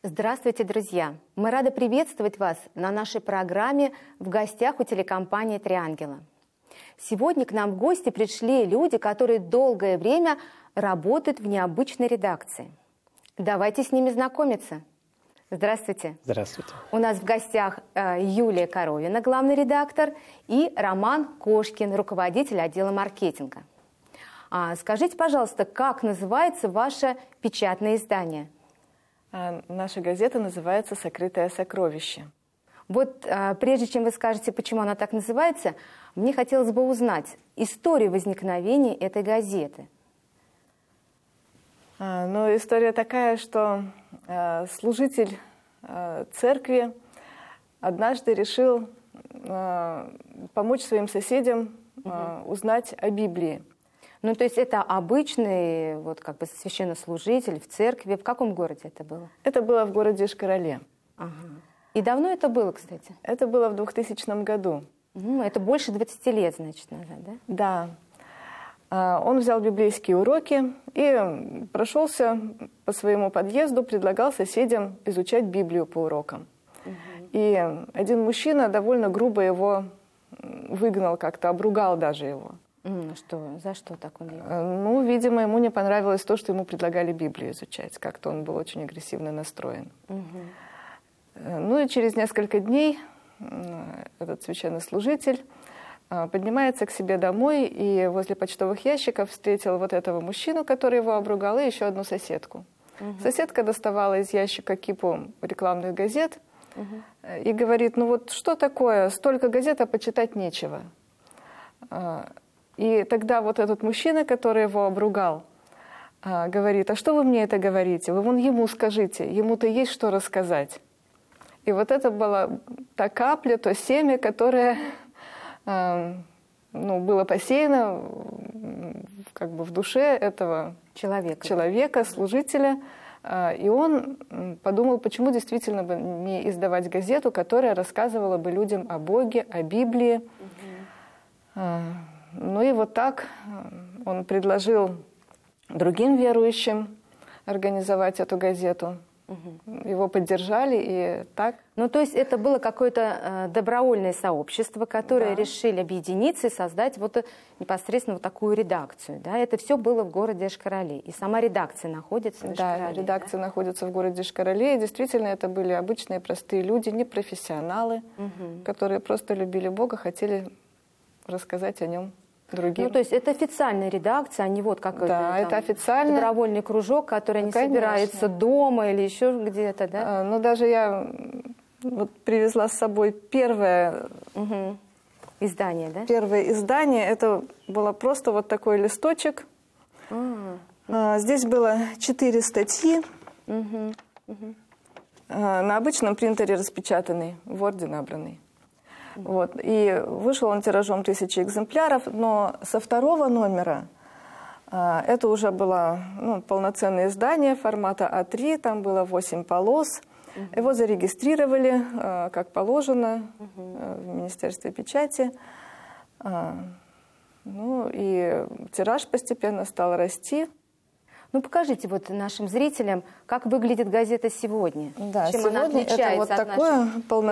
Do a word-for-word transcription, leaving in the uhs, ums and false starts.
Здравствуйте, друзья! Мы рады приветствовать вас на нашей программе «В гостях у телекомпании «Три ангела». Сегодня к нам в гости пришли люди, которые долгое время работают в необычной редакции. Давайте с ними знакомиться. Здравствуйте. Здравствуйте. У нас в гостях э, Юлия Коровина, главный редактор, и Роман Кошкин, руководитель отдела маркетинга. А, скажите, пожалуйста, как называется ваше печатное издание? А наша газета называется «Сокрытое сокровище». Вот а, прежде чем вы скажете, почему она так называется, мне хотелось бы узнать историю возникновения этой газеты. А, ну, история такая, что а, служитель а, церкви однажды решил а, помочь своим соседям а, узнать о Библии. Ну, то есть это обычный вот, как бы священнослужитель в церкви. В каком городе это было? Это было в городе Йошкар-Оле. Ага. И давно это было, кстати? Это было в двухтысячном году. Угу, это больше двадцати лет, значит, назад, да? Да. А, он взял библейские уроки и прошелся по своему подъезду, предлагал соседям изучать Библию по урокам. Угу. И один мужчина довольно грубо его выгнал, как-то обругал даже его. Mm, что? За что так он его? Ну, видимо, ему не понравилось то, что ему предлагали Библию изучать. Как-то он был очень агрессивно настроен. Uh-huh. Ну и через несколько дней этот священнослужитель поднимается к себе домой и возле почтовых ящиков встретил вот этого мужчину, который его обругал, и еще одну соседку. Uh-huh. Соседка доставала из ящика кипу рекламных газет uh-huh. и говорит: ну вот что такое, столько газет, а почитать нечего. И тогда вот этот мужчина, который его обругал, говорит: а что вы мне это говорите? Вы вон ему скажите, ему-то есть что рассказать. И вот это была та капля, то семя, которое ну, было посеяно как бы в душе этого человека, человека, служителя. И он подумал, почему действительно бы не издавать газету, которая рассказывала бы людям о Боге, о Библии. Угу. Ну и вот так он предложил другим верующим организовать эту газету. Угу. Его поддержали, и так. Ну, то есть это было какое-то э, добровольное сообщество, которое да. решили объединиться и создать вот непосредственно вот такую редакцию. Да? Это все было в городе Йошкар-Оле. И сама редакция находится в Йошкар-Оле. Да, редакция да? находится в городе Йошкар-Оле. И действительно, это были обычные простые люди, не профессионалы, угу. которые просто любили Бога, хотели рассказать о нем другим. Ну, то есть это официальная редакция, а не вот какой-то да, это официально. Добровольный кружок, который ну, не конечно. собирается дома или еще где-то, да? А, ну, даже я вот привезла с собой первое угу. издание, да? Первое издание. Это было просто вот такой листочек. А, а, здесь было четыре статьи. Угу. Угу. А, на обычном принтере распечатанный, в Word набранный. Вот. И вышел он тиражом тысячи экземпляров, но со второго номера а, это уже было ну, полноценное издание формата а три, там было восемь полос. Угу. Его зарегистрировали, а, как положено, угу. а, в Министерстве печати. А, ну и тираж постепенно стал расти. Ну, покажите вот нашим зрителям, как выглядит газета сегодня. Да, чем сегодня она отличается это вот от такое нашей... полноценное